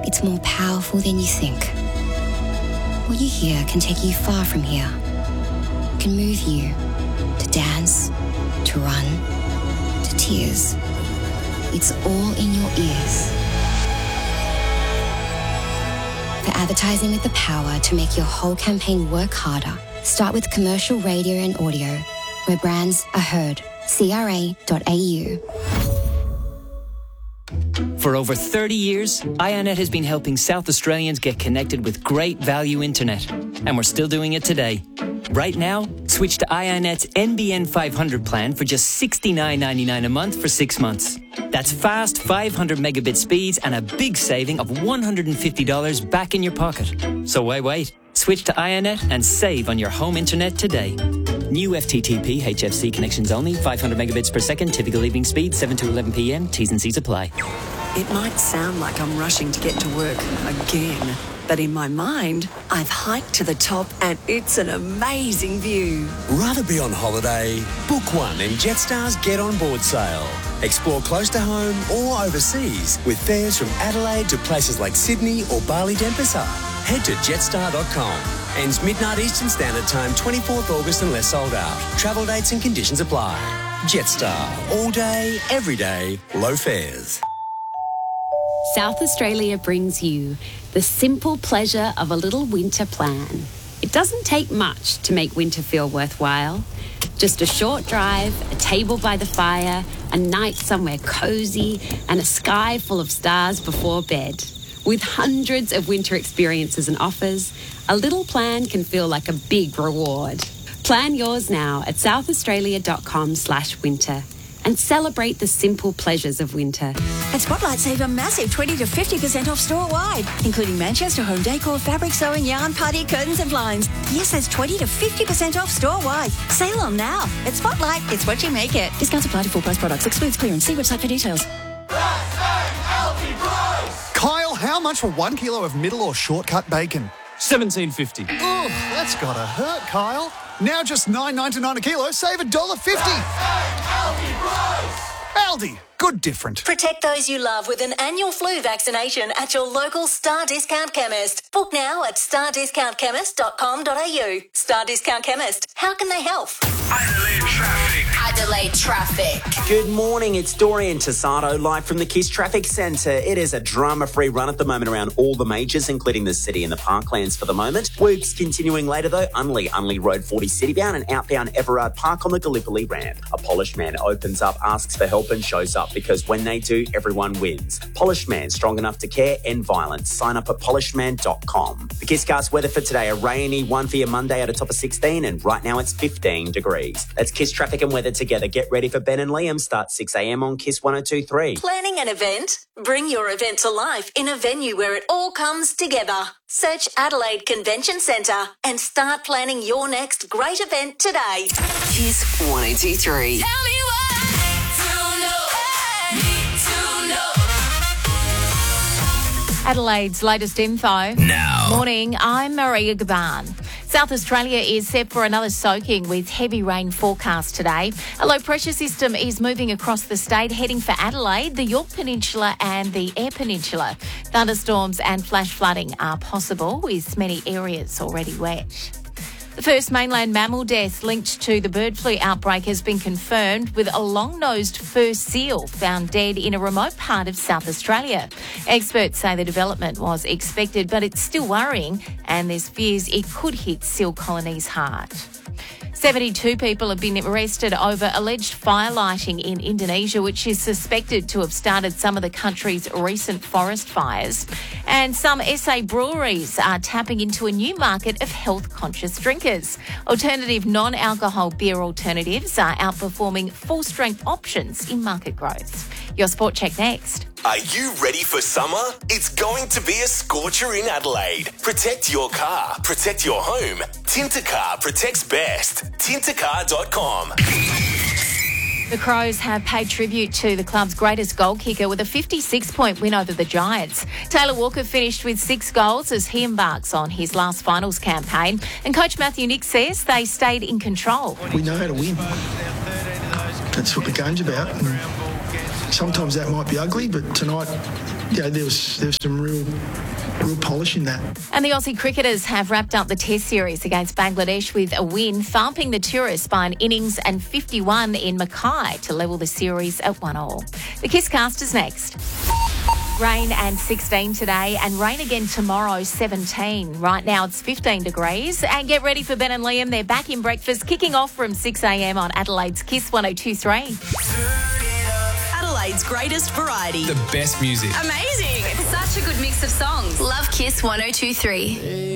it's more powerful than you think. What you hear can take you far from here. It can move you to dance, to run, to tears. It's all in your ears. For advertising with the power to make your whole campaign work harder, start with commercial radio and audio, where brands are heard. CRA.au. For over 30 years, IONET has been helping South Australians get connected with great value internet. And we're still doing it today. Right now, switch to IONET's NBN 500 plan for just $69.99 a month for 6 months. That's fast 500 megabit speeds and a big saving of $150 back in your pocket. So why wait? Switch to IONET and save on your home internet today. New FTTP HFC connections only, 500 megabits per second, typical evening speed, 7 to 11 p.m, T's and C's apply. It might sound like I'm rushing to get to work again, but in my mind, I've hiked to the top and it's an amazing view. Rather be on holiday? Book one in Jetstar's Get On Board sale. Explore close to home or overseas with fares from Adelaide to places like Sydney or Bali Denpasar. Head to jetstar.com. Ends midnight Eastern Standard Time, 24th August unless sold out. Travel dates and conditions apply. Jetstar. All day, every day, low fares. South Australia brings you the simple pleasure of a little winter plan. It doesn't take much to make winter feel worthwhile. Just a short drive, a table by the fire, a night somewhere cosy, and a sky full of stars before bed. With hundreds of winter experiences and offers, a little plan can feel like a big reward. Plan yours now at southaustralia.com/winter and celebrate the simple pleasures of winter. At Spotlight, save a massive 20 to 50% off store-wide, including Manchester home decor, fabric sewing, yarn, party, curtains and blinds. Yes, that's 20 to 50% off store-wide. Sale on now. At Spotlight, it's what you make it. Discounts apply to full-price products. Excludes clearance. See website for details. Kyle, how much for 1 kilo of middle or shortcut bacon? $17.50. Ugh, that's gotta hurt, Kyle. Now just $9.99 a kilo, save $1.50. Aldi, good different. Protect those you love with an annual flu vaccination at your local Star Discount Chemist. Book now at stardiscountchemist.com.au. Star Discount Chemist. How can they help? Adelaide Traffic. Good morning, it's Dorian Tasato live from the KISS Traffic Centre. It is a drama-free run at the moment around all the majors, including the city and the parklands for the moment. Works continuing later though, Unley Road 40 citybound and outbound Everard Park on the Gallipoli ramp. A polished man opens up, asks for help and shows up because when they do, everyone wins. Polished Man, strong enough to care, end violence. Sign up at polishedman.com. The KISScast weather for today, a rainy one for your Monday at a top of 16 and right now it's 15 degrees. That's KISS Traffic and weather together. Get ready for Ben and Liam. Start 6 a.m. on KISS 102.3. Planning an event? Bring your event to life in a venue where it all comes together. Search Adelaide Convention Centre and start planning your next great event today. KISS 102.3. Tell me why to know. Adelaide's latest info. Now. Morning, I'm Maria Gaban. South Australia is set for another soaking with heavy rain forecast today. A low pressure system is moving across the state, heading for Adelaide, the Yorke Peninsula and the Eyre Peninsula. Thunderstorms and flash flooding are possible, with many areas already wet. The first mainland mammal death linked to the bird flu outbreak has been confirmed, with a long-nosed fur seal found dead in a remote part of South Australia. Experts say the development was expected, but it's still worrying, and there's fears it could hit seal colonies hard. 72 people have been arrested over alleged firelighting in Indonesia, which is suspected to have started some of the country's recent forest fires. And some SA breweries are tapping into a new market of health-conscious drinkers. Alternative non-alcohol beer alternatives are outperforming full-strength options in market growth. Your Sport Check next. Are you ready for summer? It's going to be a scorcher in Adelaide. Protect your car, protect your home. Tintercar protects best. Tintercar.com. The Crows have paid tribute to the club's greatest goal kicker with a 56-point win over the Giants. Taylor Walker finished with 6 goals as he embarks on his last finals campaign. And coach Matthew Nick says they stayed in control. We know how to win. That's what the game's about. And sometimes that might be ugly, but tonight there was some real polish in that. And the Aussie cricketers have wrapped up the Test series against Bangladesh with a win, thumping the tourists by an innings and 51 in Mackay to level the series at 1-1. The Kiss Cast is next. Rain and 16 today, and rain again tomorrow, 17. Right now it's 15 degrees. And get ready for Ben and Liam. They're back in breakfast, kicking off from 6 a.m. on Adelaide's Kiss 102.3. Adelaide's greatest variety. The best music. Amazing. Such a good mix of songs. Love Kiss 102.3.